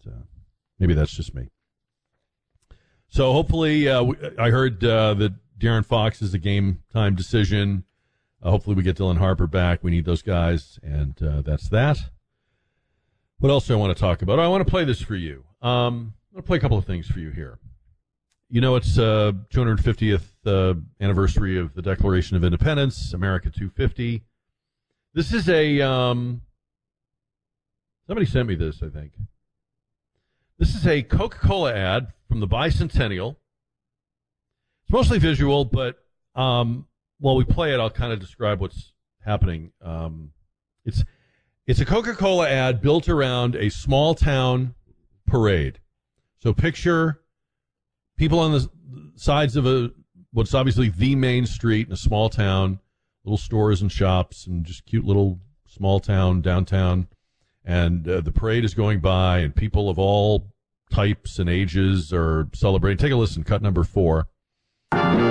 maybe that's just me. So hopefully, I heard that De'Aaron Fox is a game-time decision. Hopefully we get Dylan Harper back. We need those guys, and that's that. What else do I want to talk about? I want to play this for you. I'm going to play a couple of things for you here. You know, it's 250th anniversary of the Declaration of Independence, America 250. This is a somebody sent me this, I think. This is a Coca-Cola ad from the bicentennial. It's mostly visual, but while we play it, I'll kind of describe what's happening. It's a Coca-Cola ad built around a small town parade. So picture people on the sides of what's obviously the main street in a small town, little stores and shops, and just cute little small town downtown. And the parade is going by, and people of all types and ages are celebrating. Take a listen, cut number 4.